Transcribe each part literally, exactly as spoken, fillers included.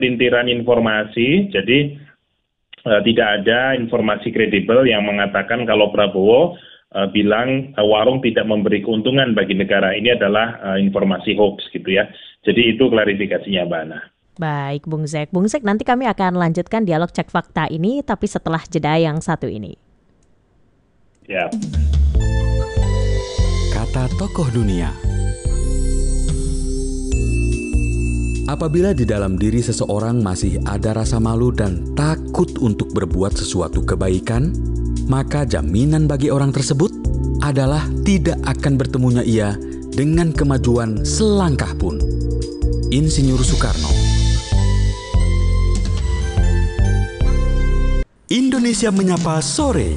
pelintiran informasi. Jadi uh, tidak ada informasi kredibel yang mengatakan kalau Prabowo uh, bilang uh, warung tidak memberi keuntungan bagi negara. Ini adalah uh, informasi hoax gitu ya. Jadi itu klarifikasinya Mbak Ana. Baik, Bung Zek. Bung Zek, nanti kami akan lanjutkan dialog cek fakta ini, tapi setelah jeda yang satu ini. Ya. Kata tokoh dunia. Apabila di dalam diri seseorang masih ada rasa malu dan takut untuk berbuat sesuatu kebaikan, maka jaminan bagi orang tersebut adalah tidak akan bertemunya ia dengan kemajuan selangkah pun. Insinyur Soekarno. Indonesia Menyapa Sore.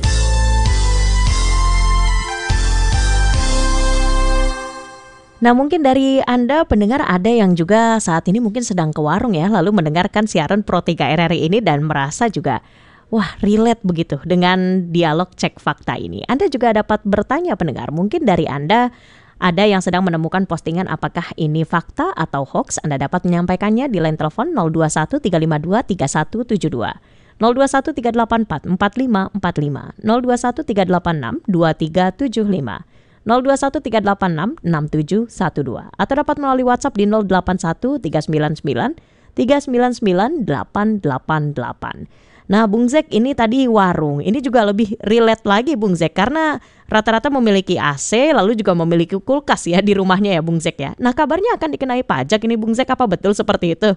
Nah, mungkin dari Anda pendengar ada yang juga saat ini mungkin sedang ke warung ya, lalu mendengarkan siaran Pro tiga R R I ini dan merasa juga, wah relate begitu dengan dialog cek fakta ini. Anda juga dapat bertanya pendengar, mungkin dari Anda ada yang sedang menemukan postingan apakah ini fakta atau hoax, Anda dapat menyampaikannya di line telepon nol dua satu tiga lima dua tiga satu tujuh dua, nol dua satu tiga delapan empat empat lima empat lima, nol dua satu tiga delapan enam dua tiga tujuh lima, nol dua satu tiga delapan enam enam tujuh satu dua, atau dapat melalui WhatsApp di nol delapan satu tiga sembilan sembilan tiga sembilan sembilan delapan delapan delapan. Nah, Bung Zek, ini tadi warung, ini juga lebih relate lagi Bung Zek, karena rata-rata memiliki A C, lalu juga memiliki kulkas ya di rumahnya ya Bung Zek ya. Nah, kabarnya akan dikenai pajak ini Bung Zek, apa betul seperti itu?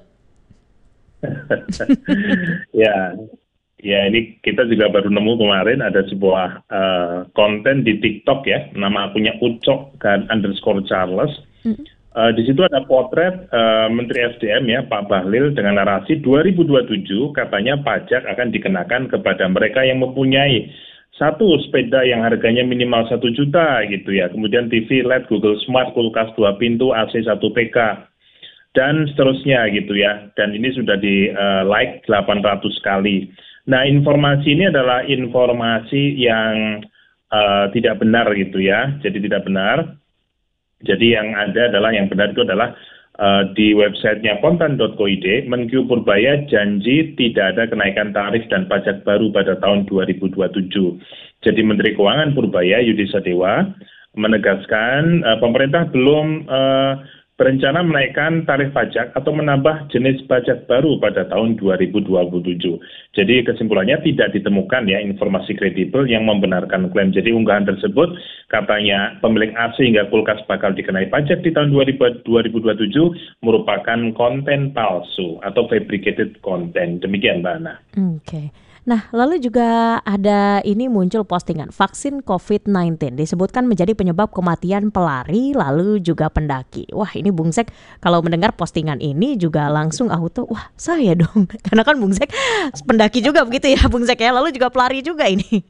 Ya, ya ini kita juga baru nemu kemarin ada sebuah uh, konten di TikTok ya, nama akunnya Ucok dan underscore Charles. Mm-hmm. Uh, di situ ada potret uh, Menteri S D M ya Pak Bahlil dengan narasi dua ribu dua puluh tujuh katanya pajak akan dikenakan kepada mereka yang mempunyai satu sepeda yang harganya minimal satu juta gitu ya, kemudian T V L E D, Google Smart, kulkas dua pintu, A C satu P K dan seterusnya gitu ya. Dan ini sudah di uh, like delapan ratus kali. Nah, informasi ini adalah informasi yang uh, tidak benar gitu ya. Jadi tidak benar. Jadi yang ada adalah yang benar itu adalah uh, di websitenya pontan dot co dot id, Menkyu Purbaya janji tidak ada kenaikan tarif dan pajak baru pada tahun dua ribu dua puluh tujuh. Jadi Menteri Keuangan Purbaya Yudi Sadewa menegaskan uh, pemerintah belum uh, berencana menaikkan tarif pajak atau menambah jenis pajak baru pada tahun dua ribu dua puluh tujuh. Jadi kesimpulannya tidak ditemukan ya informasi kredibel yang membenarkan klaim. Jadi unggahan tersebut katanya pemilik A C hingga kulkas bakal dikenai pajak di tahun dua ribu dua puluh tujuh merupakan konten palsu atau fabricated content. Demikian Mbak Ana. Oke. Okay. Nah, lalu juga ada ini muncul postingan vaksin covid sembilan belas disebutkan menjadi penyebab kematian pelari lalu juga pendaki. Wah, ini Bung Zek kalau mendengar postingan ini juga langsung auto, wah saya dong. Karena kan Bung Zek pendaki juga begitu ya Bung Zek ya, lalu juga pelari juga ini.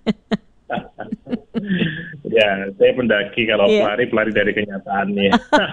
Ya, saya pendaki, kalau yeah. pelari, pelari dari kenyataannya.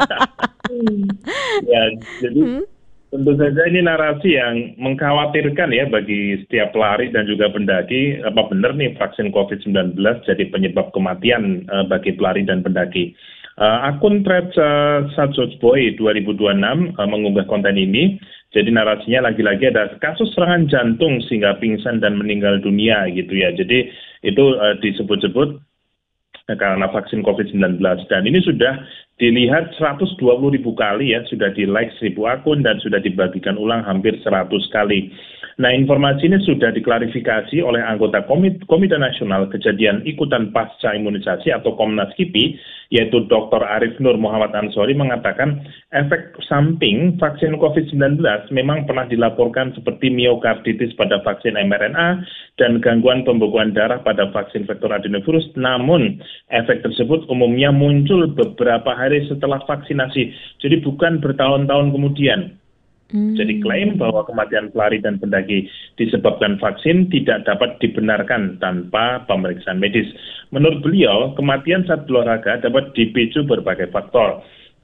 Ya, jadi hmm? tentu saja ini narasi yang mengkhawatirkan ya bagi setiap pelari dan juga pendaki. Apa benar nih vaksin covid sembilan belas jadi penyebab kematian uh, bagi pelari dan pendaki? Uh, akun threads uh, Satsojboy dua ribu dua puluh enam uh, mengunggah konten ini. Jadi narasinya lagi-lagi ada kasus serangan jantung sehingga pingsan dan meninggal dunia gitu ya. Jadi itu uh, disebut-sebut uh, karena vaksin covid sembilan belas. Dan ini sudah dilihat seratus dua puluh ribu kali ya, sudah di like seribu akun dan sudah dibagikan ulang hampir seratus kali. Nah, informasi ini sudah diklarifikasi oleh anggota Komite, Komite Nasional Kejadian Ikutan Pasca Imunisasi atau Komnas KIPI, yaitu Doktor Arif Nur Muhammad Ansori mengatakan efek samping vaksin covid sembilan belas memang pernah dilaporkan seperti miokarditis pada vaksin M R N A dan gangguan pembekuan darah pada vaksin vektor adenovirus, namun efek tersebut umumnya muncul beberapa hari setelah vaksinasi, jadi bukan bertahun-tahun kemudian. Hmm. Jadi klaim bahwa kematian pelari dan pendaki disebabkan vaksin tidak dapat dibenarkan tanpa pemeriksaan medis. Menurut beliau, kematian saat berolahraga dapat dipicu berbagai faktor.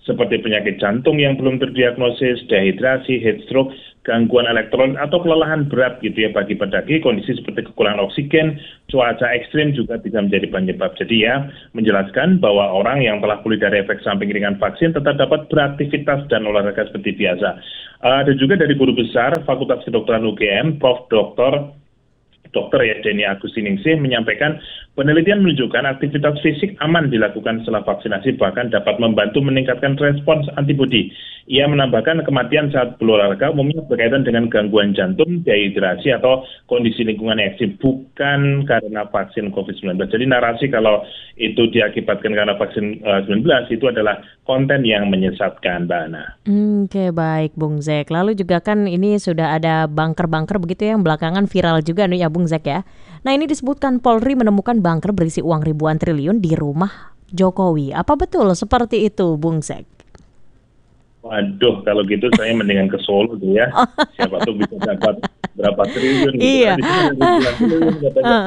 seperti penyakit jantung yang belum terdiagnosis, dehidrasi, heat stroke, gangguan elektrolit atau kelelahan berat gitu ya bagi pendaki. Kondisi seperti kekurangan oksigen, cuaca ekstrim juga bisa menjadi penyebab. Jadi ya menjelaskan bahwa orang yang telah pulih dari efek samping ringan vaksin tetap dapat beraktivitas dan olahraga seperti biasa. Uh, ada juga dari guru besar Fakultas Kedokteran U G M, Prof Doktor Dokter ya Denny Agustiningsih menyampaikan penelitian menunjukkan aktivitas fisik aman dilakukan setelah vaksinasi bahkan dapat membantu meningkatkan respons antibodi. Ia menambahkan kematian saat berolahraga umumnya berkaitan dengan gangguan jantung, dehidrasi atau kondisi lingkungan ekstrim, bukan karena vaksin covid sembilan belas. Jadi narasi kalau itu diakibatkan karena vaksin uh, sembilan belas itu adalah konten yang menyesatkan, Mbak Ana. Hmm, Oke, baik Bung Zek. Lalu juga kan ini sudah ada bunker-bunker begitu yang belakangan viral juga nih ya Bung Zek ya. Nah ini disebutkan Polri menemukan bunker berisi uang ribuan triliun di rumah Jokowi. Apa betul seperti itu Bung Zek? Waduh, kalau gitu saya mendingan ke Solo tuh ya. Siapa tuh bisa dapat berapa triliun gitu. Iya. Triliun,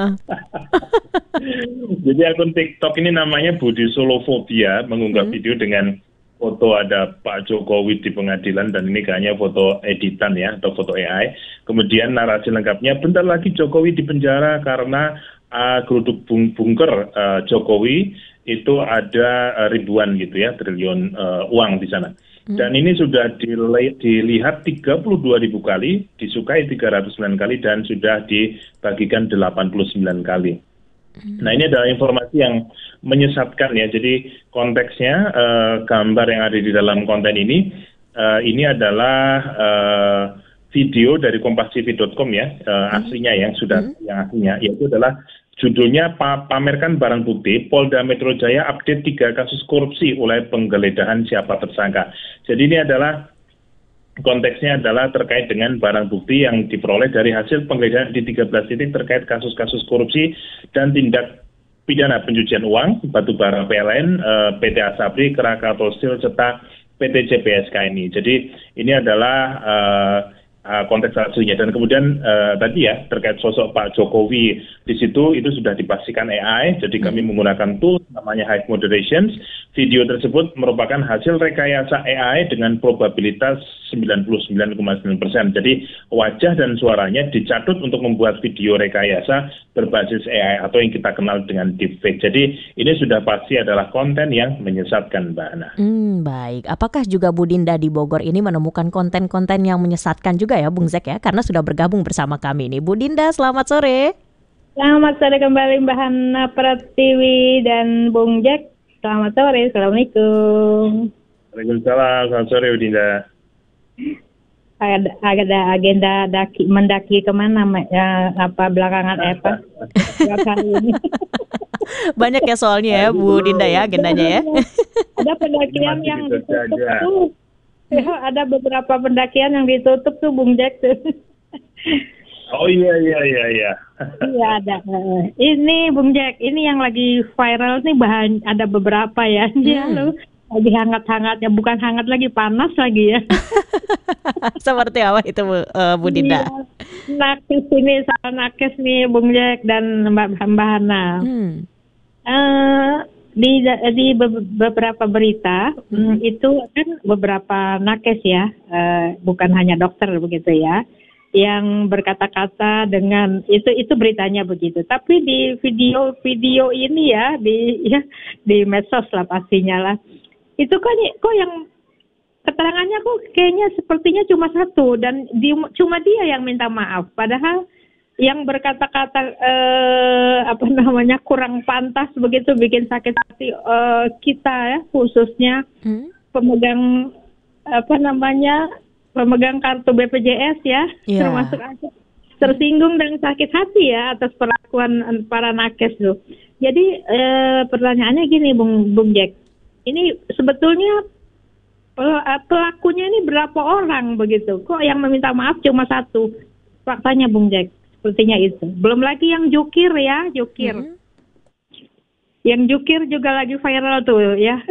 jadi akun TikTok ini namanya Budi Solofobia mengunggah hmm. video dengan foto ada Pak Jokowi di pengadilan dan ini kayaknya foto editan ya atau foto A I. Kemudian narasi lengkapnya bentar lagi Jokowi di penjara karena uh, geruduk bung bunker uh, Jokowi itu ada uh, ribuan gitu ya triliun uh, uang di sana. Dan ini sudah dilihat tiga puluh dua ribu kali, disukai tiga ratus sembilan kali, dan sudah dibagikan delapan puluh sembilan kali. Nah ini adalah informasi yang menyesatkan ya, jadi konteksnya uh, gambar yang ada di dalam konten ini, uh, ini adalah uh, video dari kompas t v dot com ya, uh, aslinya yang sudah, hmm. yang aslinya, yaitu adalah judulnya pamerkan barang bukti, Polda Metro Jaya update tiga kasus korupsi oleh penggeledahan siapa tersangka. Jadi ini adalah konteksnya adalah terkait dengan barang bukti yang diperoleh dari hasil penggeledahan di tiga belas titik terkait kasus-kasus korupsi dan tindak pidana pencucian uang, batubara P L N, eh, P T Asabri, Krakatau Steel, serta P T C P S K ini. Jadi ini adalah eh, konteks aslinya. Dan kemudian uh, tadi ya terkait sosok Pak Jokowi di situ itu sudah dipastikan A I. Jadi kami menggunakan tool namanya High Moderations. Video tersebut merupakan hasil rekayasa A I dengan probabilitas sembilan puluh sembilan koma sembilan persen. Jadi wajah dan suaranya dicatut untuk membuat video rekayasa berbasis A I atau yang kita kenal dengan deepfake. Jadi ini sudah pasti adalah konten yang menyesatkan, Mbak Ana. Hmm, baik. Apakah juga Bu Dinda di Bogor ini menemukan konten-konten yang menyesatkan juga ya Bung Zek ya, karena sudah bergabung bersama kami nih. Bu Dinda, selamat sore. Selamat sore kembali Mbak Hana Pratiwi dan Bung Zek. Selamat sore, Assalamualaikum. Waalaikumsalam, selamat sore Bu Dinda. Ada, ada agenda daki, mendaki kemana ya, apa belakangan apa? Hari ini. Banyak ya soalnya ya Bu Dinda ya agendanya ya. Ada pendakian yang ditutup tuh. Ya, ada beberapa pendakian yang ditutup tuh Bung Jack tuh. Oh iya iya iya iya. Iya ada. Ini Bung Jack, ini yang lagi viral nih bahan ada beberapa ya. Dia hmm. lu lagi hangat-hangatnya, bukan hangat lagi, panas lagi ya. Seperti apa itu Bu, uh, Bu Dinda? Iya, nakes ini, soal nakes nih Bung Jack dan Mbak Mbak Hana. Hmm. Uh, Di, di beberapa berita hmm. itu kan beberapa nakes ya, uh, bukan hanya dokter begitu ya, yang berkata-kata dengan itu itu beritanya begitu. Tapi di video-video ini ya di ya di medsos lah pastinya lah, itu kan kok yang keterangannya kok kayaknya sepertinya cuma satu dan di, cuma dia yang minta maaf, padahal yang berkata-kata eh, apa namanya kurang pantas begitu bikin sakit hati eh, kita ya, khususnya hmm? pemegang apa namanya pemegang kartu B P J S ya, yeah. termasuk aku tersinggung dan sakit hati ya atas perlakuan para nakes tuh. Jadi eh, pertanyaannya gini Bung Bung Jack, ini sebetulnya pelakunya ini berapa orang begitu? Kok yang meminta maaf cuma satu? Faktanya Bung Jack. Sepertinya itu. Belum lagi yang jukir ya, jukir. Mm-hmm. Yang jukir juga lagi viral tuh ya.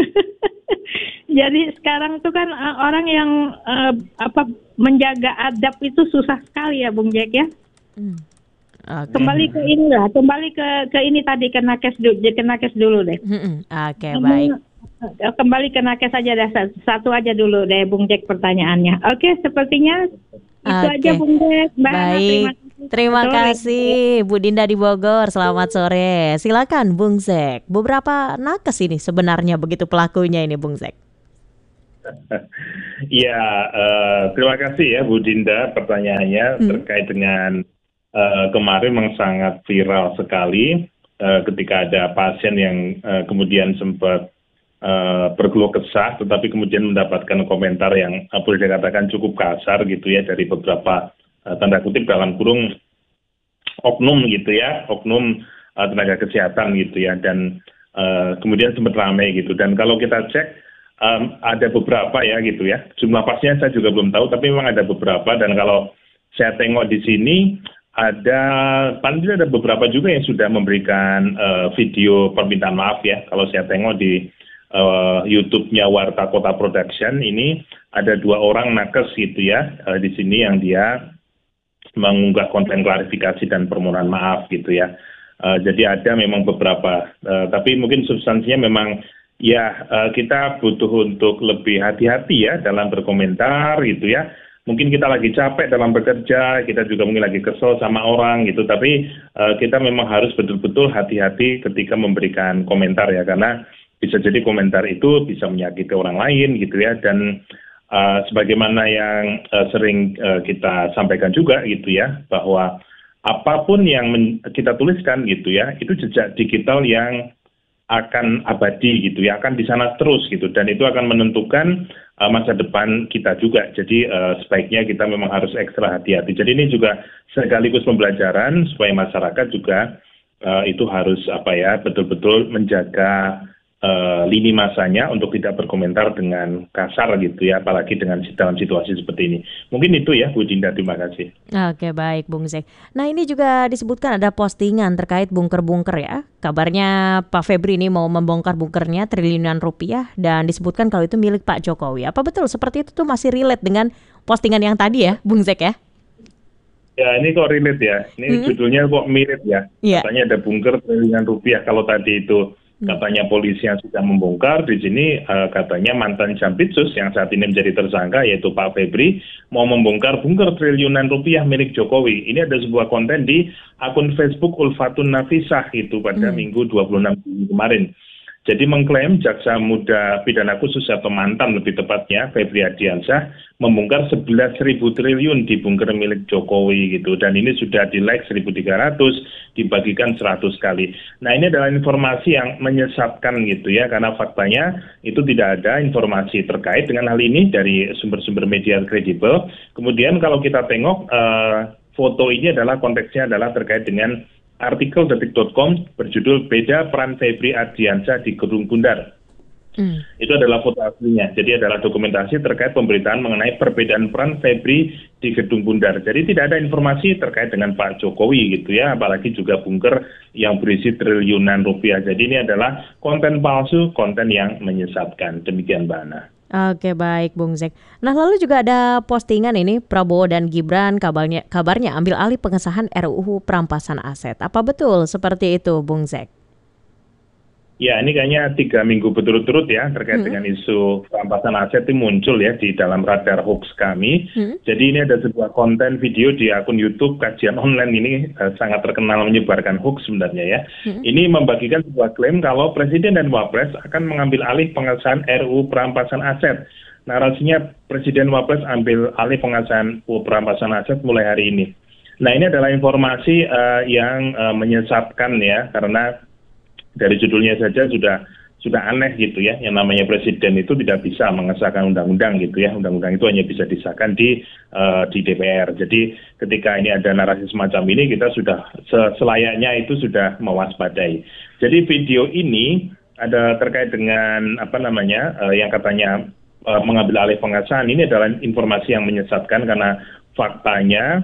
Jadi sekarang tuh kan uh, orang yang uh, apa menjaga adab itu susah sekali ya Bung Jack ya. Mm. Okay. Kembali ke ini lah, kembali ke ke ini tadi ke nakes dulu, ke nakes dulu deh. Mm-hmm. Oke, okay, baik. kembali ke nakes saja deh, satu aja dulu deh Bung Jack pertanyaannya. Oke, sepertinya itu Oke. aja Bung Jack. Mbak Hana, Baik, terima kasih. terima Sore. kasih Bu Dinda di Bogor. Selamat sore. Silakan Bung Zek. Beberapa nakes ini sebenarnya begitu pelakunya ini Bung Zek. Ya, uh, terima kasih ya Bu Dinda pertanyaannya hmm. terkait dengan uh, kemarin memang sangat viral sekali uh, ketika ada pasien yang uh, kemudian sempat Uh, berkeluh kesah, tetapi kemudian mendapatkan komentar yang uh, boleh dikatakan cukup kasar gitu ya dari beberapa uh, tanda kutip dalam kurung oknum gitu ya, oknum uh, tenaga kesehatan gitu ya, dan uh, kemudian sempat ramai gitu. Dan kalau kita cek um, ada beberapa ya gitu ya, jumlah pastinya saya juga belum tahu, tapi memang ada beberapa. Dan kalau saya tengok di sini ada paling tidak ada beberapa juga yang sudah memberikan uh, video permintaan maaf ya. Kalau saya tengok di Uh, YouTube-nya Warta Kota Production ini ada dua orang nakes gitu ya uh, di sini yang dia mengunggah konten klarifikasi dan permohonan maaf gitu ya. Uh, jadi ada memang beberapa, uh, tapi mungkin substansinya memang ya uh, kita butuh untuk lebih hati-hati ya dalam berkomentar gitu ya. Mungkin kita lagi capek dalam bekerja, kita juga mungkin lagi kesel sama orang gitu, tapi uh, kita memang harus betul-betul hati-hati ketika memberikan komentar ya, karena bisa jadi komentar itu bisa menyakiti orang lain gitu ya. Dan uh, sebagaimana yang uh, sering uh, kita sampaikan juga gitu ya, bahwa apapun yang men- kita tuliskan gitu ya, itu jejak digital yang akan abadi gitu ya, akan di sana terus gitu, dan itu akan menentukan uh, masa depan kita juga. Jadi uh, sebaiknya kita memang harus ekstra hati-hati. Jadi ini juga sekaligus pembelajaran supaya masyarakat juga uh, itu harus apa ya, betul-betul menjaga Uh, lini masanya untuk tidak berkomentar dengan kasar gitu ya, apalagi dengan dalam situasi seperti ini. Mungkin itu ya Bu Dinda, terima kasih. Oke, baik Bung Zek. Nah, ini juga disebutkan ada postingan terkait bunker-bunker ya. Kabarnya Pak Febri ini mau membongkar bunkernya triliunan rupiah dan disebutkan kalau itu milik Pak Jokowi. Apa betul seperti itu tuh masih relate dengan postingan yang tadi ya Bung Zek ya? Ya, ini kok relate ya. Ini hmm. judulnya kok mirip ya. Yeah. Katanya ada bunker triliunan rupiah. Kalau tadi itu katanya polisi yang sudah membongkar, di sini uh, katanya mantan Jampitsus yang saat ini menjadi tersangka yaitu Pak Febri mau membongkar bunker triliunan rupiah milik Jokowi. Ini ada sebuah konten di akun Facebook Ulfatun Nafisah itu pada hmm. Minggu dua puluh enam Juni kemarin. Jadi mengklaim jaksa muda pidana khusus atau mantan lebih tepatnya Febri Ardiansyah membongkar sebelas ribu triliun di bunker milik Jokowi gitu, dan ini sudah di like seribu tiga ratus, dibagikan seratus kali. Nah, ini adalah informasi yang menyesatkan gitu ya, karena faktanya itu tidak ada informasi terkait dengan hal ini dari sumber-sumber media kredibel. Kemudian kalau kita tengok uh, foto ini adalah konteksnya adalah terkait dengan artikel detik dot com berjudul Beda Peran Febri Ardiansyah di Gedung Bundar. Hmm. Itu adalah foto aslinya. Jadi adalah dokumentasi terkait pemberitaan mengenai perbedaan peran Febri di Gedung Bundar. Jadi tidak ada informasi terkait dengan Pak Jokowi gitu ya, apalagi juga bunker yang berisi triliunan rupiah. Jadi ini adalah konten palsu, konten yang menyesatkan. Demikian Mbak Hana. Oke, baik Bung Zek. Nah, lalu juga ada postingan ini Prabowo dan Gibran kabarnya kabarnya ambil alih pengesahan R U U perampasan aset. Apa betul seperti itu Bung Zek? Ya, ini kayaknya tiga minggu berturut-turut ya terkait hmm. dengan isu perampasan aset itu muncul ya di dalam radar hoax kami. Hmm. Jadi ini ada sebuah konten video di akun YouTube Kajian Online ini uh, sangat terkenal menyebarkan hoax sebenarnya ya. Hmm. Ini membagikan sebuah klaim kalau Presiden dan Wapres akan mengambil alih pengesahan R U U perampasan aset. Narasinya Presiden Wapres ambil alih pengesahan R U U perampasan aset mulai hari ini. Nah, ini adalah informasi uh, yang uh, menyesatkan ya, karena dari judulnya saja sudah sudah aneh gitu ya. Yang namanya presiden itu tidak bisa mengesahkan undang-undang gitu ya. Undang-undang itu hanya bisa disahkan di uh, di D P R. Jadi ketika ini ada narasi semacam ini, kita sudah selayaknya itu sudah mewaspadai. Jadi video ini ada terkait dengan apa namanya uh, yang katanya uh, mengambil alih pengesahan. Ini adalah informasi yang menyesatkan karena faktanya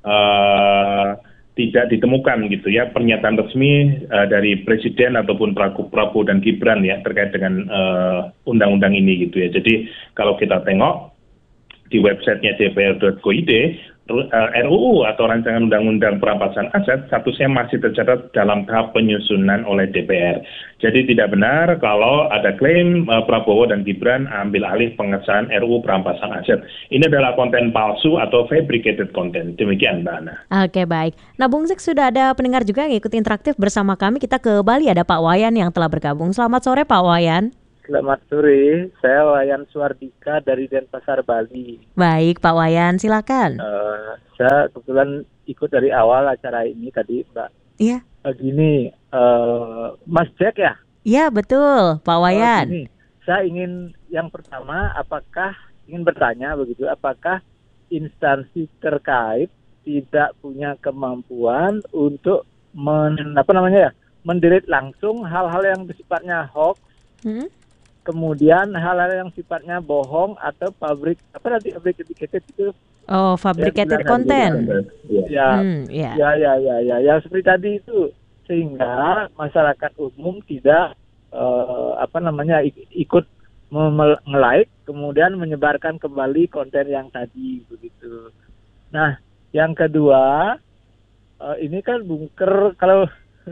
uh, tidak ditemukan gitu ya pernyataan resmi uh, dari Presiden ataupun Prabowo dan Gibran ya terkait dengan uh, undang-undang ini gitu ya. Jadi kalau kita tengok di websitenya d p r dot go id, R U U atau rancangan undang-undang perampasan aset statusnya masih tercatat dalam tahap penyusunan oleh D P R. Jadi tidak benar kalau ada klaim uh, Prabowo dan Gibran ambil alih pengesahan R U U perampasan aset. Ini adalah konten palsu atau fabricated content. Demikian Mbak Ana. Oke, baik. Nah, Bung Zek, sudah ada pendengar juga yang ikut interaktif bersama kami. Kita ke Bali, ada Pak Wayan yang telah bergabung. Selamat sore Pak Wayan. Selamat sore, saya Wayan Suardika dari Denpasar, Bali. Baik, Pak Wayan, silakan. Uh, saya kebetulan ikut dari awal acara ini tadi, Mbak. Iya. Uh, gini, uh, Mas Jack ya? Iya, betul, Pak Wayan. Uh, gini, saya ingin yang pertama, apakah ingin bertanya begitu, apakah instansi terkait tidak punya kemampuan untuk men, apa namanya ya, mendelete langsung hal-hal yang sifatnya hoax. Hmm? Kemudian hal-hal yang sifatnya bohong atau pabrik apa nanti fabricated itu oh fabricated ya, content ya, hmm, yeah. ya ya ya ya ya seperti tadi itu sehingga masyarakat umum tidak uh, apa namanya ikut nge-like kemudian menyebarkan kembali konten yang tadi begitu. Nah yang kedua uh, ini kan bunker kalau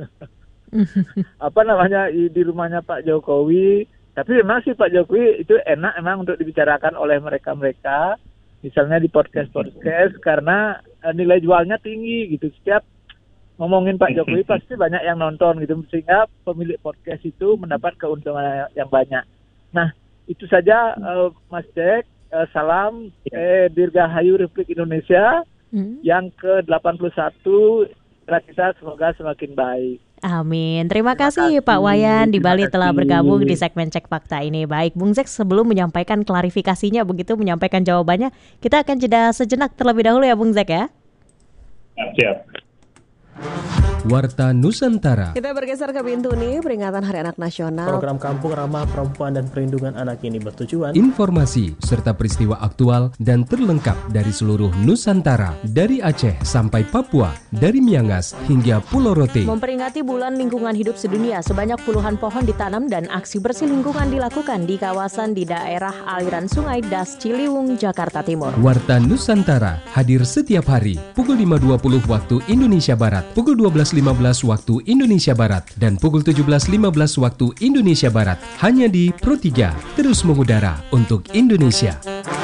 apa namanya di rumahnya Pak Jokowi. Tapi memang sih Pak Jokowi itu enak memang untuk dibicarakan oleh mereka-mereka, misalnya di podcast-podcast, karena nilai jualnya tinggi gitu. Setiap ngomongin Pak Jokowi pasti banyak yang nonton gitu, sehingga pemilik podcast itu mendapat keuntungan yang banyak. Nah, itu saja uh, Mas Jack, uh, salam eh, Dirgahayu Republik Indonesia hmm. yang ke delapan puluh satu, kita semoga semakin baik. Amin. Terima, Terima kasih, kasih Pak Wayan di Bali telah bergabung di segmen Cek Fakta ini. Baik, Bung Zek, sebelum menyampaikan klarifikasinya begitu, menyampaikan jawabannya, kita akan jeda sejenak terlebih dahulu ya Bung Zek ya. Siap. Warta Nusantara. Kita bergeser ke pintu nih, peringatan Hari Anak Nasional. Program Kampung Ramah Perempuan dan Perlindungan Anak ini bertujuan informasi serta peristiwa aktual dan terlengkap dari seluruh Nusantara, dari Aceh sampai Papua, dari Miangas hingga Pulau Rote. Memperingati Bulan Lingkungan Hidup Sedunia, sebanyak puluhan pohon ditanam dan aksi bersih lingkungan dilakukan di kawasan di daerah aliran Sungai Das Ciliwung, Jakarta Timur. Warta Nusantara hadir setiap hari pukul lima dua puluh waktu Indonesia Barat, pukul dua belas lima belas waktu Indonesia Barat, dan pukul tujuh belas lima belas waktu Indonesia Barat, hanya di Pro tiga, terus mengudara untuk Indonesia.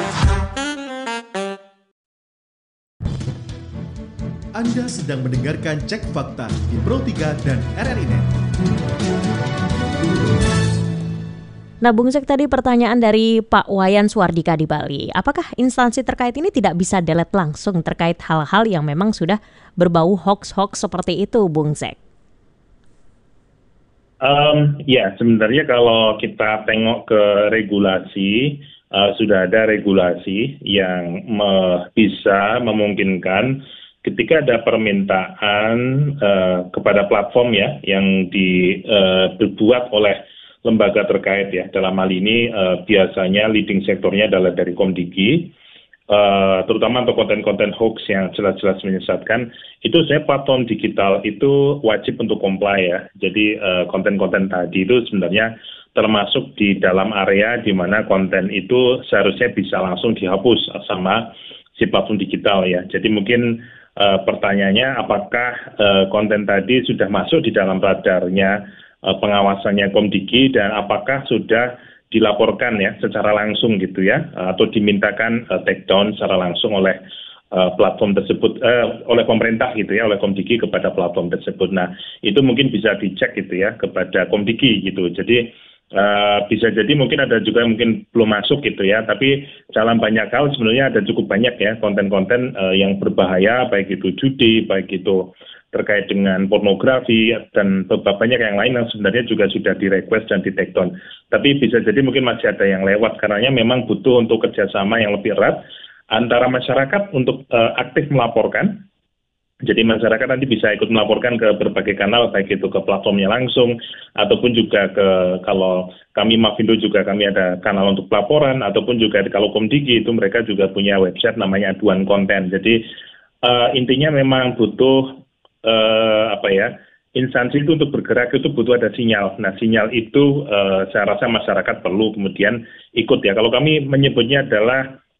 Anda sedang mendengarkan Cek Fakta di Pro tiga dan R R I Net. Nah, Bung Zek, tadi pertanyaan dari Pak Wayan Suardika di Bali. Apakah instansi terkait ini tidak bisa delete langsung terkait hal-hal yang memang sudah berbau hoax-hoax seperti itu, Bung Zek? Um, ya, sebenarnya kalau kita tengok ke regulasi, uh, sudah ada regulasi yang me- bisa memungkinkan ketika ada permintaan uh, kepada platform ya yang dibuat uh, oleh lembaga terkait ya, dalam hal ini uh, biasanya leading sektornya adalah dari Komdigi, uh, terutama untuk konten-konten hoax yang jelas-jelas menyesatkan, itu sebenarnya platform digital itu wajib untuk comply ya. Jadi uh, konten-konten tadi itu sebenarnya termasuk di dalam area di mana konten itu seharusnya bisa langsung dihapus sama si platform digital ya. Jadi mungkin uh, pertanyaannya apakah uh, konten tadi sudah masuk di dalam radarnya pengawasannya Komdigi dan apakah sudah dilaporkan ya secara langsung gitu ya atau dimintakan uh, take down secara langsung oleh uh, platform tersebut uh, oleh pemerintah gitu ya, oleh Komdigi kepada platform tersebut. Nah, itu mungkin bisa dicek gitu ya kepada Komdigi gitu. Jadi uh, bisa jadi mungkin ada juga mungkin belum masuk gitu ya, tapi dalam banyak hal sebenarnya ada cukup banyak ya konten-konten uh, yang berbahaya, baik itu judi, baik itu terkait dengan pornografi dan beberapa banyak yang lain yang sebenarnya juga sudah di-request dan di-take down. Tapi bisa jadi mungkin masih ada yang lewat, karena memang butuh untuk kerjasama yang lebih erat antara masyarakat untuk uh, aktif melaporkan. Jadi masyarakat nanti bisa ikut melaporkan ke berbagai kanal, baik itu ke platformnya langsung, ataupun juga ke, kalau kami Mavindo juga kami ada kanal untuk pelaporan, ataupun juga kalau Komdigi itu mereka juga punya website namanya Aduan Konten. Jadi uh, intinya memang butuh Uh, apa ya, instansi itu untuk bergerak itu butuh ada sinyal. Nah, sinyal itu uh, saya rasa masyarakat perlu kemudian ikut ya. Kalau kami menyebutnya adalah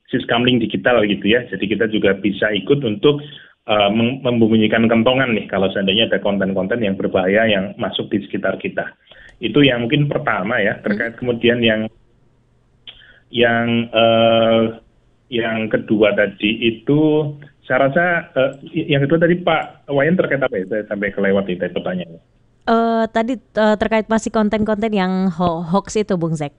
siskamling digital gitu ya. Jadi kita juga bisa ikut untuk uh, membunyikan kentongan nih kalau seandainya ada konten-konten yang berbahaya yang masuk di sekitar kita. Itu yang mungkin pertama ya, terkait hmm. kemudian yang yang uh, yang kedua tadi itu saya rasa uh, yang kedua tadi Pak Wayan terkait apa ya? Saya sampai kelewat itu pertanyaannya. Uh, tadi uh, terkait masih konten-konten yang ho- hoax itu, Bung Zek.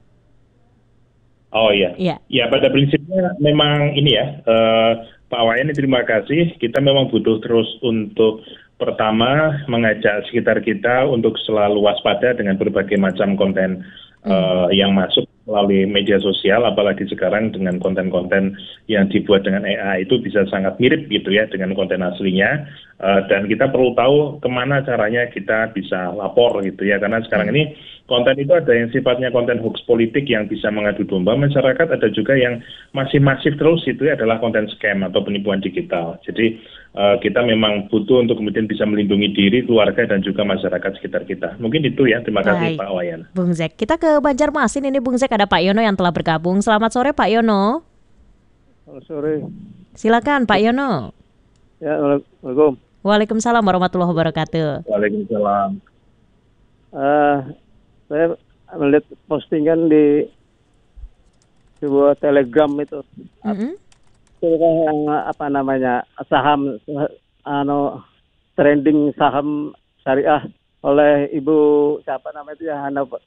Oh iya, yeah. ya pada prinsipnya memang ini ya, uh, Pak Wayan terima kasih. Kita memang butuh terus untuk pertama mengajak sekitar kita untuk selalu waspada dengan berbagai macam konten mm. uh, yang masuk melalui media sosial, apalagi sekarang dengan konten-konten yang dibuat dengan A I itu bisa sangat mirip gitu ya dengan konten aslinya, uh, dan kita perlu tahu kemana caranya kita bisa lapor gitu ya, karena sekarang ini konten itu ada yang sifatnya konten hoax politik yang bisa mengadu domba masyarakat, ada juga yang masih masif terus itu ya adalah konten scam atau penipuan digital. Jadi uh, kita memang butuh untuk kemudian bisa melindungi diri, keluarga dan juga masyarakat sekitar kita. Mungkin itu ya, terima kasih Baik. Pak Wayan. Bung Zek, kita ke Banjarmasin ini Bung Zek, ada Pak Yono yang telah bergabung. Selamat sore Pak Yono. Selamat sore. Silakan Pak Yono. Ya, Assalamualaikum. Waalaikumsalam warahmatullahi wabarakatuh. Waalaikumsalam. Uh, saya melihat postingan di sebuah Telegram itu. Mm-hmm. Itu yang apa namanya saham, ano trending saham syariah oleh Ibu siapa namanya itu ya,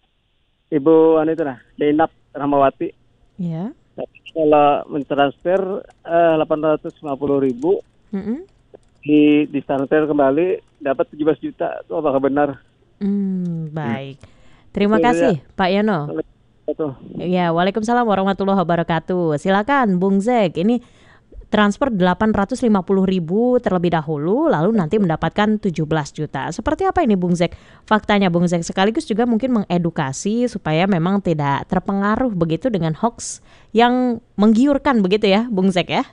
Ibu anu itu nah, Zainab Rahmawati. Iya. Yeah. Kalau mentransfer eh, delapan ratus lima puluh ribu, mm-hmm. di ditransfer kembali dapat tujuh belas juta. Itu apakah benar? Hmm, baik. Terima Itu kasih ya. Pak Yono. Ya, waalaikumsalam warahmatullahi wabarakatuh. Silakan Bung Zek. Ini transfer delapan ratus lima puluh ribu terlebih dahulu, lalu nanti mendapatkan tujuh belas juta. Seperti apa ini Bung Zek? Faktanya Bung Zek, sekaligus juga mungkin mengedukasi supaya memang tidak terpengaruh begitu dengan hoax yang menggiurkan begitu ya Bung Zek ya?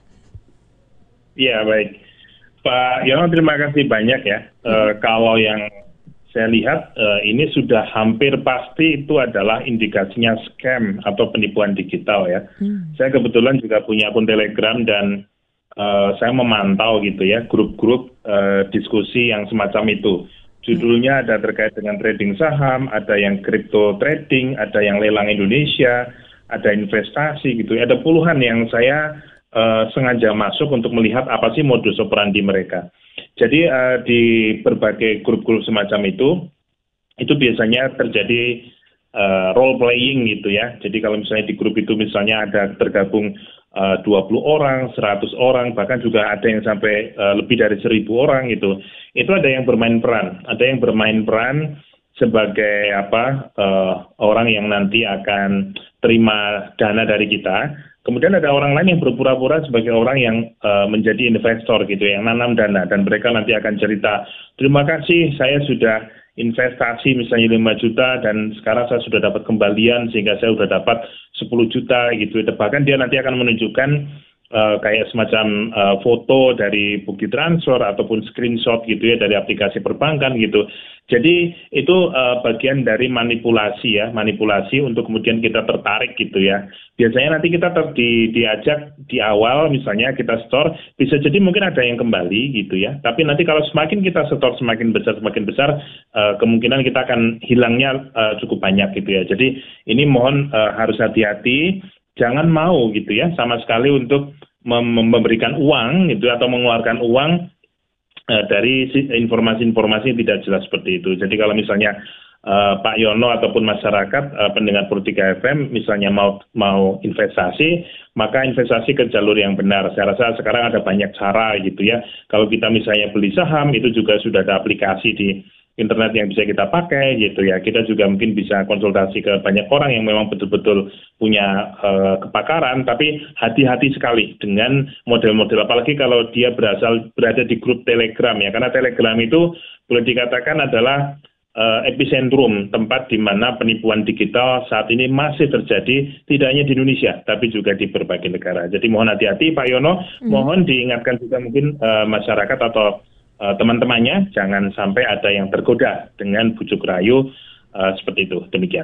Iya baik. Pak Yono terima kasih banyak ya. Hmm. Uh, kalau yang saya lihat uh, ini sudah hampir pasti itu adalah indikasinya scam atau penipuan digital ya. Hmm. Saya kebetulan juga punya akun Telegram dan uh, saya memantau gitu ya grup-grup uh, diskusi yang semacam itu. Judulnya ada terkait dengan trading saham, ada yang crypto trading, ada yang lelang Indonesia, ada investasi gitu. Ada puluhan yang saya uh, sengaja masuk untuk melihat apa sih modus operandi mereka. Jadi uh, di berbagai grup-grup semacam itu, itu biasanya terjadi uh, role playing gitu ya. Jadi kalau misalnya di grup itu misalnya ada tergabung uh, dua puluh orang, seratus orang, bahkan juga ada yang sampai uh, lebih dari seribu orang gitu. Itu ada yang bermain peran, ada yang bermain peran sebagai apa uh, orang yang nanti akan terima dana dari kita. Kemudian ada orang lain yang berpura-pura sebagai orang yang uh, menjadi investor gitu, yang nanam dana, dan mereka nanti akan cerita, terima kasih saya sudah investasi misalnya lima juta dan sekarang saya sudah dapat kembalian sehingga saya sudah dapat sepuluh juta gitu. Bahkan dia nanti akan menunjukkan uh, kayak semacam uh, foto dari bukti transfer ataupun screenshot gitu ya dari aplikasi perbankan gitu. Jadi itu uh, bagian dari manipulasi ya, manipulasi untuk kemudian kita tertarik gitu ya. Biasanya nanti kita ter, di, diajak di awal misalnya kita store, bisa jadi mungkin ada yang kembali gitu ya. Tapi nanti kalau semakin kita store semakin besar, semakin besar, uh, kemungkinan kita akan hilangnya uh, cukup banyak gitu ya. Jadi ini mohon uh, harus hati-hati, jangan mau gitu ya sama sekali untuk mem- memberikan uang gitu atau mengeluarkan uang Uh, dari informasi-informasi yang tidak jelas seperti itu. Jadi kalau misalnya uh, Pak Yono ataupun masyarakat uh, pendengar Pro tiga F M misalnya mau mau investasi, maka investasi ke jalur yang benar. Saya rasa sekarang ada banyak cara gitu ya. Kalau kita misalnya beli saham, itu juga sudah ada aplikasi di internet yang bisa kita pakai gitu ya. Kita juga mungkin bisa konsultasi ke banyak orang yang memang betul-betul punya uh, kepakaran, tapi hati-hati sekali dengan model-model, apalagi kalau dia berasal berada di grup Telegram ya, karena Telegram itu boleh dikatakan adalah uh, epicentrum tempat di mana penipuan digital saat ini masih terjadi, tidak hanya di Indonesia tapi juga di berbagai negara. Jadi mohon hati-hati Pak Yono, hmm. mohon diingatkan juga mungkin uh, masyarakat atau Uh, teman-temannya jangan sampai ada yang tergoda dengan bujuk rayu uh, seperti itu. Demikian.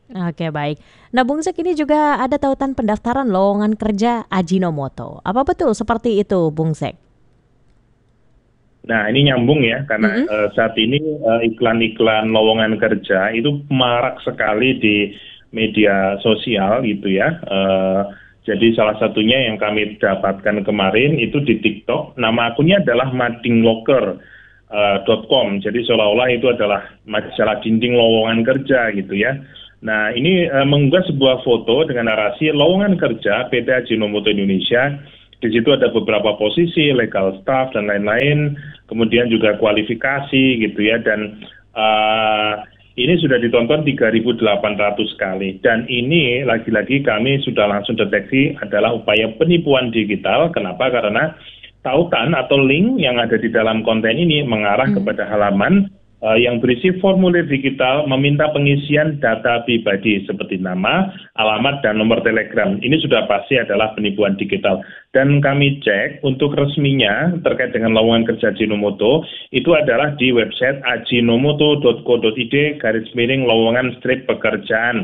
Oke, baik. Nah, Bung Zek, ini juga ada tautan pendaftaran lowongan kerja Ajinomoto. Apa betul seperti itu, Bung Zek? Nah, ini nyambung ya, karena mm-hmm. uh, saat ini uh, iklan-iklan lowongan kerja itu marak sekali di media sosial gitu ya. Uh, jadi salah satunya yang kami dapatkan kemarin itu di TikTok. Nama akunnya adalah madinglocker dot com. Jadi seolah-olah itu adalah majalah dinding lowongan kerja gitu ya. Nah, ini uh, mengunggah sebuah foto dengan narasi lowongan kerja P T Ajinomoto Indonesia. Di situ ada beberapa posisi, legal staff dan lain-lain, kemudian juga kualifikasi gitu ya, dan uh, ini sudah ditonton tiga ribu delapan ratus kali. Dan ini lagi-lagi kami sudah langsung deteksi adalah upaya penipuan digital. Kenapa? Karena tautan atau link yang ada di dalam konten ini mengarah hmm. kepada halaman Uh, yang berisi formulir digital meminta pengisian data pribadi seperti nama, alamat, dan nomor telegram. Ini sudah pasti adalah penipuan digital. Dan kami cek untuk resminya terkait dengan lowongan kerja Ajinomoto, itu adalah di website ajinomoto dot co dot id garis miring lowongan strip pekerjaan.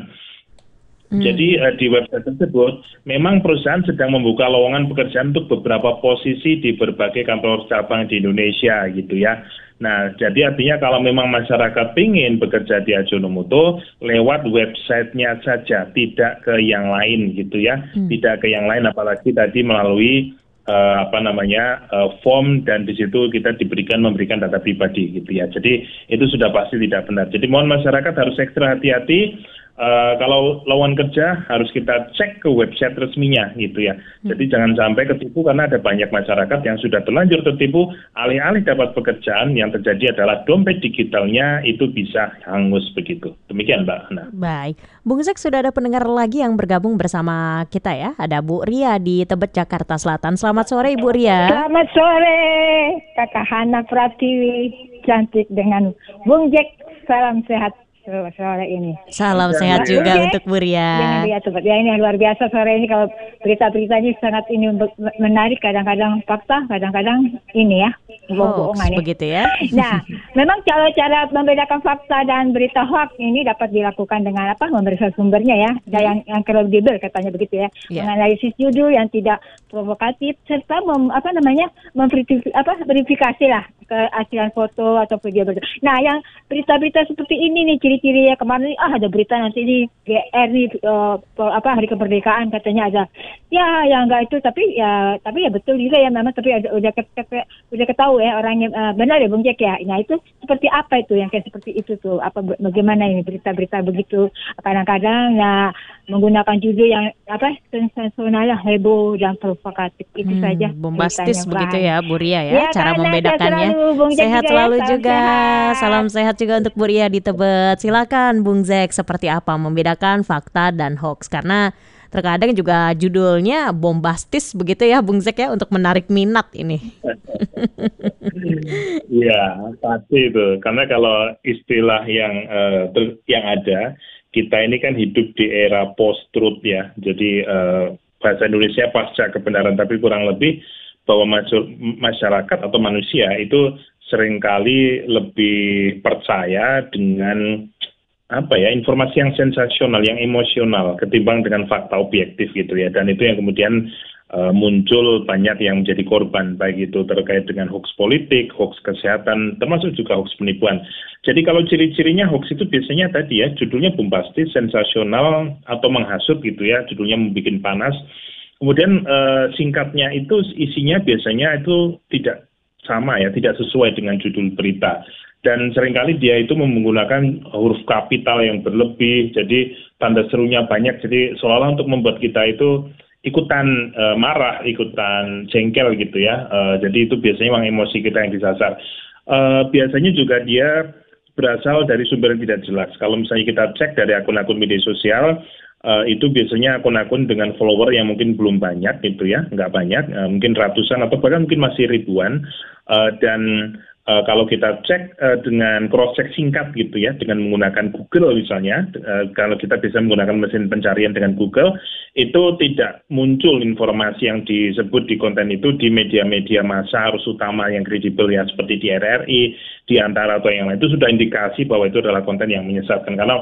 Hmm. Jadi uh, di website tersebut memang perusahaan sedang membuka lowongan pekerjaan untuk beberapa posisi di berbagai kantor cabang di Indonesia gitu ya. Nah, jadi artinya kalau memang masyarakat ingin bekerja di Ajinomoto, lewat websitenya saja, tidak ke yang lain gitu ya, hmm. tidak ke yang lain, apalagi tadi melalui uh, apa namanya uh, form, dan di situ kita diberikan memberikan data pribadi gitu ya. Jadi itu sudah pasti tidak benar. Jadi mohon masyarakat harus ekstra hati-hati. Uh, kalau lowongan kerja harus kita cek ke website resminya gitu ya. Hmm. Jadi jangan sampai ketipu, karena ada banyak masyarakat yang sudah terlanjur tertipu, alih-alih dapat pekerjaan yang terjadi adalah dompet digitalnya itu bisa hangus begitu. Demikian Mbak Ana. Baik, Bung Zek, sudah ada pendengar lagi yang bergabung bersama kita ya. Ada Bu Ria di Tebet, Jakarta Selatan. Selamat sore Ibu Ria. Selamat sore Kakak Hana Pratiwi, cantik dengan Bung Zek. Salam sehat sore ini. Salam ya, sehat ya. juga ya. Untuk Bu Ria. Ya, ya, ini luar biasa sore ini, kalau berita-beritanya sangat ini menarik, kadang-kadang fakta, kadang-kadang ini ya, bohong-bohongan ya. Begitu ya. Nah, memang cara-cara membedakan fakta dan berita hoax ini dapat dilakukan dengan apa? Memeriksa sumbernya ya, dan yang yang kredibel katanya begitu ya. Yeah. Menganalisis judul yang tidak provokatif, serta mem, apa namanya? memverifikasi apa verifikasi lah keaslian foto atau video. Nah, yang berita-berita seperti ini nih, ciri-ciri ya, kemarin ah ada berita nanti ini G R nih uh, apa hari kemerdekaan katanya ada, ya yang enggak itu, tapi ya tapi ya betul juga ya memang, tapi ada, udah ket, ket, udah ketahui ya orangnya, uh, benar ya Bung Jack ya. Nah itu seperti apa itu yang kayak seperti itu tuh, apa bagaimana ini berita-berita begitu kadang-kadang ya menggunakan judul yang apa sensasional, heboh dan provokatif itu hmm, saja. Bombastis begitu ya Bu Ria ya, ya cara membedakannya. Sehat selalu ya, juga, sehat. Salam sehat juga untuk Bu Ria di Tebet. Silakan Bung Zek, seperti apa membedakan fakta dan hoax, karena terkadang juga judulnya bombastis begitu ya Bung Zek ya, untuk menarik minat ini. Iya pasti itu, karena kalau istilah yang uh, ter- yang ada, kita ini kan hidup di era post-truth ya, jadi uh, bahasa Indonesia pasca kebenaran, tapi kurang lebih bahwa masyarakat atau manusia itu seringkali lebih percaya dengan apa ya, informasi yang sensasional, yang emosional ketimbang dengan fakta objektif gitu ya. Dan itu yang kemudian uh, muncul banyak yang menjadi korban, baik itu terkait dengan hoax politik, hoax kesehatan, termasuk juga hoax penipuan. Jadi kalau ciri-cirinya hoax itu biasanya tadi ya, judulnya bombastis, sensasional atau menghasut gitu ya, judulnya membuat panas. Kemudian uh, singkatnya itu isinya biasanya itu tidak sama ya, tidak sesuai dengan judul berita. Dan seringkali dia itu menggunakan huruf kapital yang berlebih, jadi tanda serunya banyak, jadi seolah-olah untuk membuat kita itu ikutan uh, marah, ikutan jengkel gitu ya. Uh, jadi itu biasanya memang emosi kita yang disasar. Uh, biasanya juga dia berasal dari sumber yang tidak jelas. Kalau misalnya kita cek dari akun-akun media sosial, Uh, itu biasanya akun-akun dengan follower yang mungkin belum banyak gitu ya, nggak banyak, uh, mungkin ratusan atau bahkan mungkin masih ribuan, uh, dan uh, kalau kita cek uh, dengan cross-check singkat gitu ya, dengan menggunakan Google misalnya, uh, kalau kita bisa menggunakan mesin pencarian dengan Google, itu tidak muncul informasi yang disebut di konten itu di media-media massa arus utama yang kredibel ya, seperti di R R I, di Antara atau yang lain, itu sudah indikasi bahwa itu adalah konten yang menyesatkan. Karena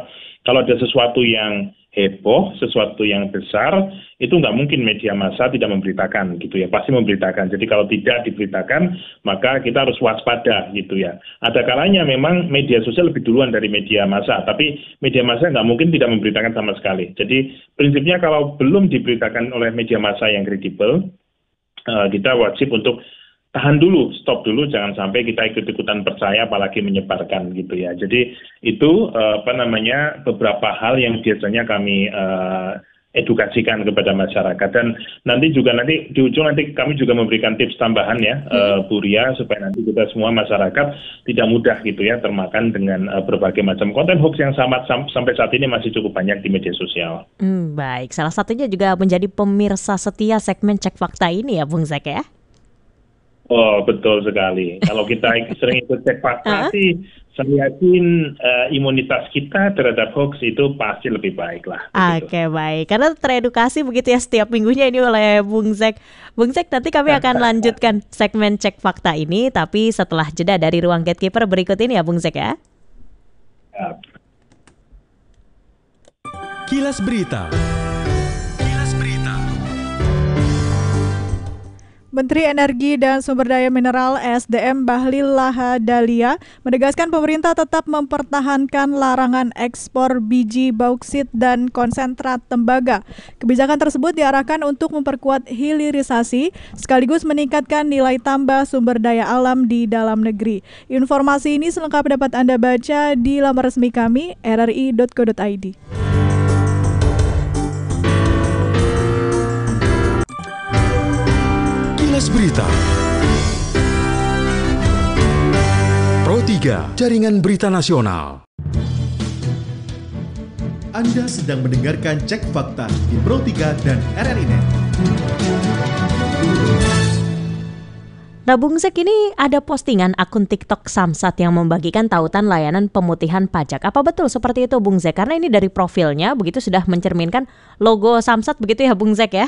Kalau ada sesuatu yang heboh, sesuatu yang besar, itu nggak mungkin media massa tidak memberitakan gitu ya, pasti memberitakan. Jadi kalau tidak diberitakan, maka kita harus waspada gitu ya. Ada kalanya memang media sosial lebih duluan dari media massa, tapi media massa nggak mungkin tidak memberitakan sama sekali. Jadi prinsipnya kalau belum diberitakan oleh media massa yang kredibel, uh, kita wajib untuk tahan dulu, stop dulu, jangan sampai kita ikut-ikutan percaya apalagi menyebarkan gitu ya. Jadi itu uh, apa namanya beberapa hal yang biasanya kami uh, edukasikan kepada masyarakat, dan nanti juga nanti di ujung nanti kami juga memberikan tips tambahan ya, hmm. uh, Bu Ria, supaya nanti kita semua masyarakat tidak mudah gitu ya termakan dengan uh, berbagai macam konten hoax yang sama, sam, sampai saat ini masih cukup banyak di media sosial. Hmm, baik, salah satunya juga menjadi pemirsa setia segmen Cek Fakta ini ya Bung Zek ya. Oh, betul sekali. Kalau kita sering ikut cek fakta sih, saya yakin uh, imunitas kita terhadap hoax itu pasti lebih baik lah. Oke, okay, baik. Karena teredukasi begitu ya setiap minggunya ini oleh Bung Zek. Bung Zek, nanti kami akan lanjutkan segmen Cek Fakta ini, tapi setelah jeda dari Ruang Gatekeeper berikut ini ya Bung Zek ya. Yap. Kilas Berita. Menteri Energi dan Sumber Daya Mineral S D M Bahlil Lahadalia menegaskan pemerintah tetap mempertahankan larangan ekspor biji bauksit dan konsentrat tembaga. Kebijakan tersebut diarahkan untuk memperkuat hilirisasi sekaligus meningkatkan nilai tambah sumber daya alam di dalam negeri. Informasi ini selengkapnya dapat Anda baca di laman resmi kami r r i dot co dot i d. Kilas Berita. Pro tiga, Jaringan Berita Nasional. Anda sedang mendengarkan Cek Fakta di Pro tiga dan R R I Net. Nah Bung Zek, ini ada postingan akun TikTok Samsat yang membagikan tautan layanan pemutihan pajak. Apa betul seperti itu Bung Zek? Karena ini dari profilnya begitu sudah mencerminkan logo Samsat begitu ya Bung Zek ya?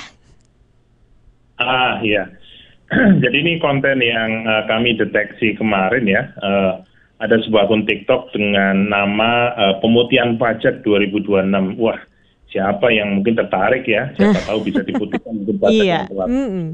Ah iya. Jadi ini konten yang uh, kami deteksi kemarin ya. Uh, ada sebuah akun TikTok dengan nama uh, pemutihan pajak dua ribu dua puluh enam. Wah, siapa yang mungkin tertarik ya? Siapa tahu bisa diputihkan mungkin pajak iya. yang keluar.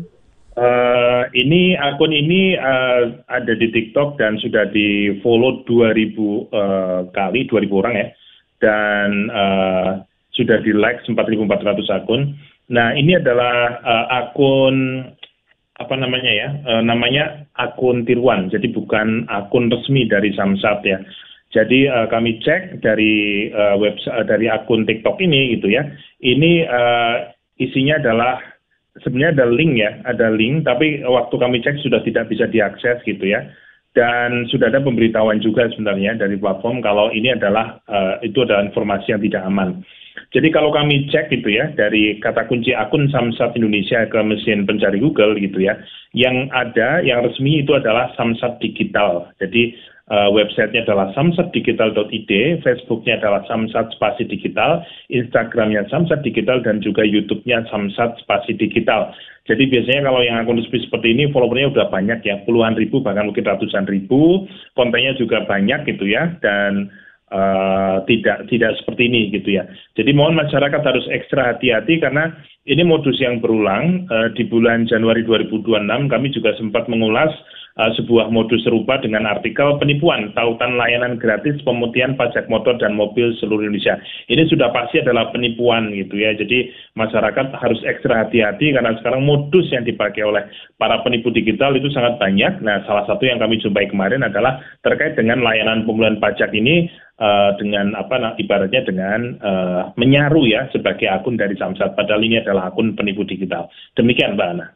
Uh, ini akun ini uh, ada di TikTok dan sudah di follow dua ribu uh, kali, dua ribu orang ya. Dan uh, sudah di like empat ribu empat ratus akun. Nah, ini adalah uh, akun apa namanya ya, e, namanya akun tiruan, jadi bukan akun resmi dari Samsat ya. Jadi e, kami cek dari e, website dari akun TikTok ini gitu ya. Ini e, isinya adalah sebenarnya ada link ya, ada link, tapi waktu kami cek sudah tidak bisa diakses gitu ya. Dan sudah ada pemberitahuan juga sebenarnya dari platform kalau ini adalah e, itu adalah informasi yang tidak aman. Jadi kalau kami cek gitu ya, dari kata kunci akun Samsat Indonesia ke mesin pencari Google gitu ya, yang ada, yang resmi itu adalah Samsat Digital. Jadi uh, websitenya adalah samsat digital dot i d, Facebooknya adalah Samsat Spasi Digital, Instagramnya Samsat Digital, dan juga YouTube-nya Samsat Spasi Digital. Jadi biasanya kalau yang akun resmi seperti ini followernya udah banyak ya, puluhan ribu, bahkan mungkin ratusan ribu, kontennya juga banyak gitu ya, dan Uh, tidak tidak seperti ini gitu ya. Jadi mohon masyarakat harus ekstra hati-hati karena ini modus yang berulang. Uh, di bulan Januari dua ribu dua puluh enam kami juga sempat mengulas uh, sebuah modus serupa dengan artikel penipuan tautan layanan gratis pemutihan pajak motor dan mobil seluruh Indonesia. Ini sudah pasti adalah penipuan gitu ya. Jadi masyarakat harus ekstra hati-hati karena sekarang modus yang dipakai oleh para penipu digital itu sangat banyak. Nah, salah satu yang kami jumpai kemarin adalah terkait dengan layanan pemulihan pajak ini. Uh, dengan apa nah, ibaratnya dengan uh, menyaru ya sebagai akun dari Samsat, padahal ini adalah akun penipu digital. Demikian Mbak Ana.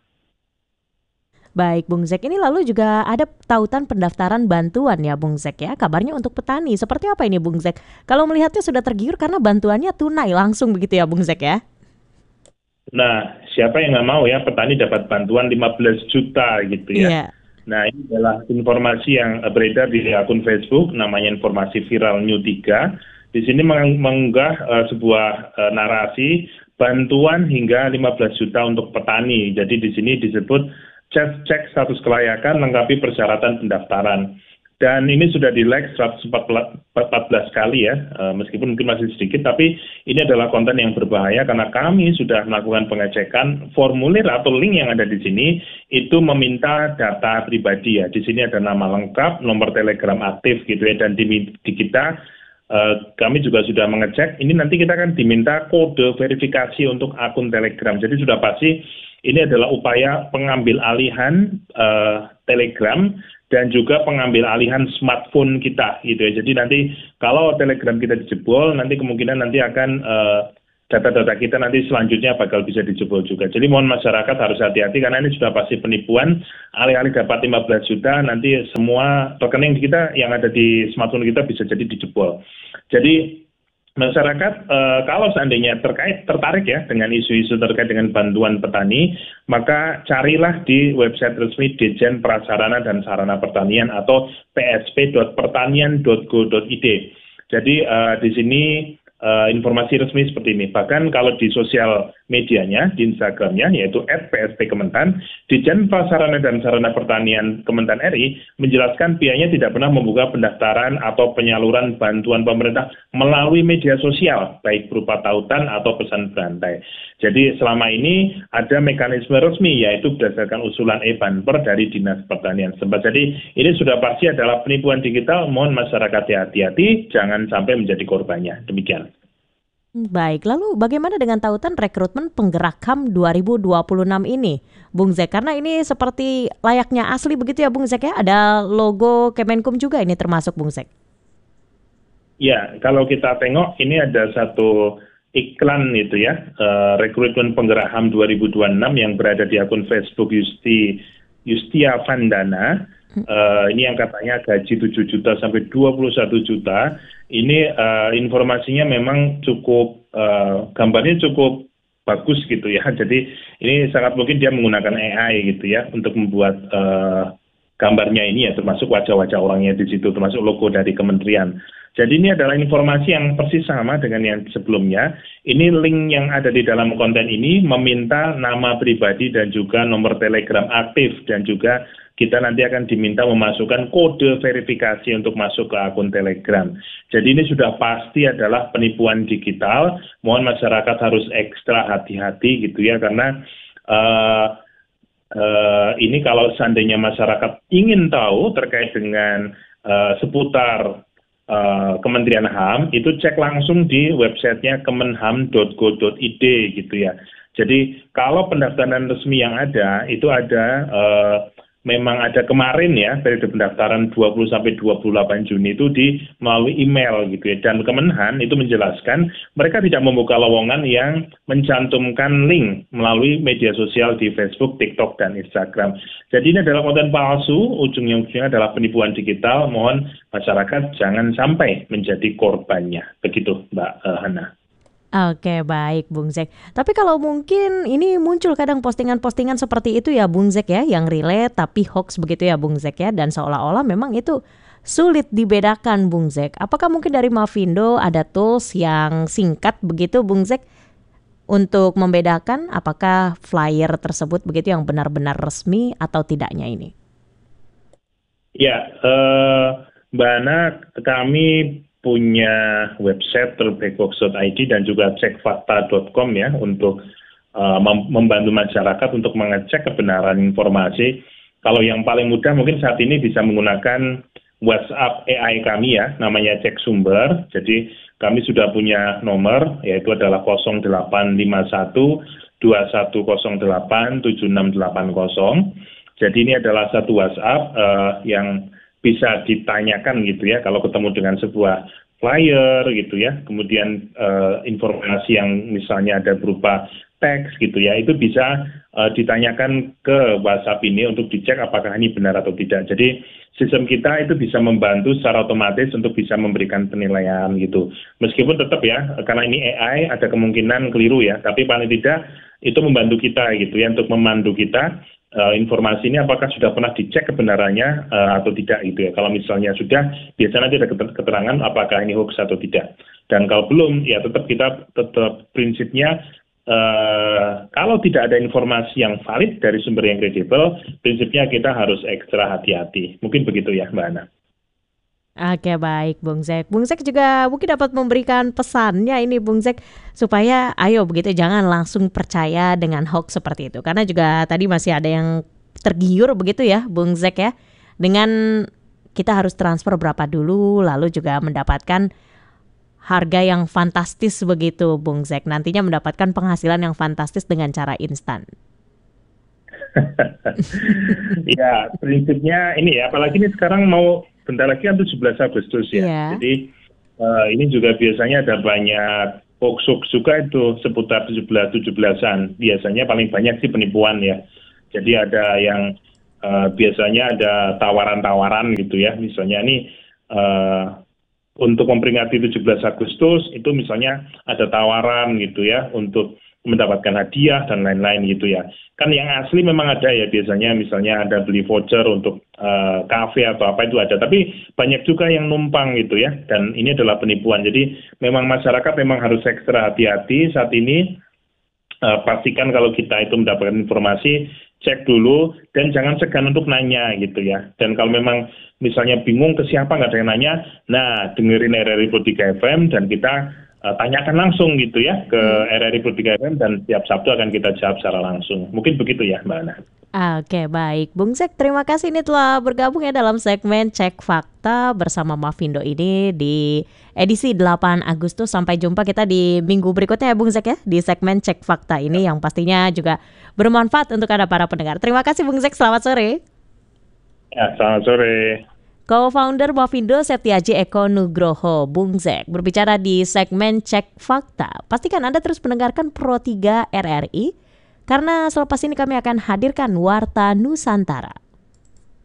Baik Bung Zek, ini lalu juga ada tautan pendaftaran bantuan ya Bung Zek ya, kabarnya untuk petani. Seperti apa ini Bung Zek? Kalau melihatnya sudah tergiur karena bantuannya tunai langsung begitu ya Bung Zek ya? Nah, siapa yang nggak mau ya petani dapat bantuan lima belas juta gitu ya. Yeah. Nah, ini adalah informasi yang beredar di akun Facebook, namanya informasi viral New tiga. Di sini mengunggah uh, sebuah uh, narasi bantuan hingga lima belas juta untuk petani. Jadi di sini disebut cek, cek status kelayakan lengkapi persyaratan pendaftaran. Dan ini sudah di-like seratus empat belas kali ya, uh, meskipun mungkin masih sedikit, tapi ini adalah konten yang berbahaya karena kami sudah melakukan pengecekan formulir atau link yang ada di sini itu meminta data pribadi ya. Di sini ada nama lengkap, nomor Telegram aktif gitu ya, dan di, di kita uh, kami juga sudah mengecek. Ini nanti kita akan diminta kode verifikasi untuk akun Telegram. Jadi sudah pasti ini adalah upaya pengambil alihan uh, Telegram dan juga pengambil alihan smartphone kita gitu ya. Jadi nanti kalau Telegram kita dijebol, nanti kemungkinan nanti akan uh, data-data kita nanti selanjutnya bakal bisa dijebol juga. Jadi mohon masyarakat harus hati-hati karena ini sudah pasti penipuan. Alih-alih dapat lima belas juta, nanti semua rekening kita yang ada di smartphone kita bisa jadi dijebol. Jadi masyarakat eh, kalau seandainya terkait tertarik ya dengan isu-isu terkait dengan bantuan petani, maka carilah di website resmi Ditjen Prasarana dan Sarana Pertanian atau p s p dot pertanian dot go dot i d. Jadi eh, di sini eh, informasi resmi seperti ini. Bahkan kalau di sosial medianya, di Instagramnya, yaitu at p s p kementan, Ditjen Prasarana dan Sarana Pertanian Kementan R I menjelaskan pihaknya tidak pernah membuka pendaftaran atau penyaluran bantuan pemerintah melalui media sosial, baik berupa tautan atau pesan berantai. Jadi selama ini ada mekanisme resmi, yaitu berdasarkan usulan e-Banper dari Dinas Pertanian setempat. Jadi ini sudah pasti adalah penipuan digital, mohon masyarakat hati-hati, jangan sampai menjadi korbannya. Demikian. Baik, lalu bagaimana dengan tautan rekrutmen penggerak H A M dua ribu dua puluh enam ini, Bung Zek? Karena ini seperti layaknya asli begitu ya, Bung Zek ya? Ada logo Kemenkum juga ini termasuk, Bung Zek? Ya, kalau kita tengok ini ada satu iklan itu ya, uh, rekrutmen penggerak H A M dua ribu dua puluh enam yang berada di akun Facebook Yusti Yustia Vandana. Uh, ini yang katanya gaji tujuh juta sampai dua puluh satu juta. Ini uh, informasinya memang cukup, uh, gambarnya cukup bagus gitu ya. Jadi ini sangat mungkin dia menggunakan A I gitu ya untuk membuat uh, gambarnya ini ya, termasuk wajah-wajah orangnya di situ, termasuk logo dari kementerian. Jadi ini adalah informasi yang persis sama dengan yang sebelumnya. Ini link yang ada di dalam konten ini meminta nama pribadi dan juga nomor Telegram aktif, dan juga kita nanti akan diminta memasukkan kode verifikasi untuk masuk ke akun Telegram. Jadi ini sudah pasti adalah penipuan digital. Mohon masyarakat harus ekstra hati-hati gitu ya, karena uh, uh, ini kalau seandainya masyarakat ingin tahu terkait dengan uh, seputar Uh, Kementerian H A M, itu cek langsung di websitenya kemenham dot go dot i d gitu ya. Jadi kalau pendaftaran resmi yang ada, itu ada uh, memang ada kemarin ya, periode pendaftaran dua puluh sampai dua puluh delapan Juni itu di melalui email gitu ya. Dan Kemenhan itu menjelaskan mereka tidak membuka lowongan yang mencantumkan link melalui media sosial di Facebook, TikTok, dan Instagram. Jadi ini adalah konten palsu, ujungnya ujungnya adalah penipuan digital. Mohon masyarakat jangan sampai menjadi korbannya. Begitu Mbak uh, Hana. Oke, baik Bung Zek. Tapi kalau mungkin ini muncul kadang postingan-postingan seperti itu ya Bung Zek ya, yang relate tapi hoax begitu ya Bung Zek ya, dan seolah-olah memang itu sulit dibedakan Bung Zek. Apakah mungkin dari Mavindo ada tools yang singkat begitu Bung Zek untuk membedakan apakah flyer tersebut begitu yang benar-benar resmi atau tidaknya ini? Ya, uh, Mbak Ana, kami punya website terbaikbox dot i d dan juga cek fakta dot com ya, untuk uh, mem- membantu masyarakat untuk mengecek kebenaran informasi. Kalau yang paling mudah mungkin saat ini bisa menggunakan WhatsApp A I kami ya, namanya Cek Sumber. Jadi kami sudah punya nomor, yaitu adalah nol delapan lima satu dua satu nol delapan tujuh enam delapan nol. Jadi ini adalah satu WhatsApp uh, yang bisa ditanyakan gitu ya, kalau ketemu dengan sebuah flyer gitu ya, kemudian uh, informasi yang misalnya ada berupa teks gitu ya, itu bisa uh, ditanyakan ke WhatsApp ini untuk dicek apakah ini benar atau tidak. Jadi sistem kita itu bisa membantu secara otomatis untuk bisa memberikan penilaian gitu. Meskipun tetap ya, karena ini A I ada kemungkinan keliru ya, tapi paling tidak itu membantu kita gitu ya, untuk memandu kita. Uh, informasi ini apakah sudah pernah dicek kebenarannya uh, atau tidak gitu ya. Kalau misalnya sudah, biasanya nanti ada keterangan apakah ini hoax atau tidak. Dan kalau belum, ya tetap kita tetap prinsipnya uh, kalau tidak ada informasi yang valid dari sumber yang kredibel, prinsipnya kita harus ekstra hati-hati. Mungkin begitu ya Mbak Ana. Oke, baik Bung Zek. Bung Zek juga mungkin dapat memberikan pesannya ini Bung Zek, supaya ayo begitu jangan langsung percaya dengan hoax seperti itu. Karena juga tadi masih ada yang tergiur begitu ya Bung Zek ya, dengan kita harus transfer berapa dulu lalu juga mendapatkan harga yang fantastis begitu Bung Zek, nantinya mendapatkan penghasilan yang fantastis dengan cara instan. Ya, prinsipnya ini ya, apalagi ini sekarang mau bentar lagi kan tujuh belas Agustus ya. Yeah. Jadi uh, ini juga biasanya ada banyak hoax-hoax juga itu seputar tujuh belas tujuh belasan. Biasanya paling banyak sih penipuan ya. Jadi ada yang uh, biasanya ada tawaran-tawaran gitu ya. Misalnya ini uh, untuk memperingati tujuh belas Agustus itu misalnya ada tawaran gitu ya untuk mendapatkan hadiah dan lain-lain gitu ya. Kan yang asli memang ada ya biasanya, misalnya ada beli voucher untuk uh, kafe atau apa itu ada. Tapi banyak juga yang numpang gitu ya. Dan ini adalah penipuan. Jadi memang masyarakat memang harus ekstra hati-hati saat ini. Uh, pastikan kalau kita itu mendapatkan informasi, cek dulu dan jangan segan untuk nanya gitu ya. Dan kalau memang misalnya bingung ke siapa, nggak ada yang nanya, nah dengerin R R I Pro tiga F M dan kita uh, tanyakan langsung gitu ya ke R R I Pro tiga F M dan setiap Sabtu akan kita jawab secara langsung. Mungkin begitu ya Mbak Ana. Oke, baik. Bung Zek, terima kasih ini telah bergabung ya dalam segmen Cek Fakta bersama Mavindo ini di edisi delapan Agustus. Sampai jumpa kita di minggu berikutnya ya Bung Zek ya, di segmen Cek Fakta ini yang pastinya juga bermanfaat untuk Anda para pendengar. Terima kasih Bung Zek, selamat sore. Ya, selamat sore. Co-founder Mavindo Setiaji Eko Nugroho, Bung Zek, berbicara di segmen Cek Fakta. Pastikan Anda terus mendengarkan Pro tiga R R I, karena selepas ini kami akan hadirkan Warta Nusantara.